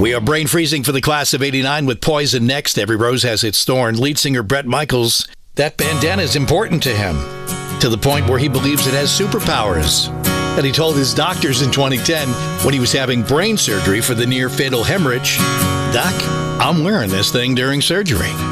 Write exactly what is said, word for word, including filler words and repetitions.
We are brain freezing for the class of eighty-nine with Poison next. Every rose has its thorn. Lead singer Bret Michaels, that bandana is important to him, to the point where he believes it has superpowers. And he told his doctors in twenty ten, when he was having brain surgery for the near-fatal hemorrhage, "Doc, I'm wearing this thing during surgery."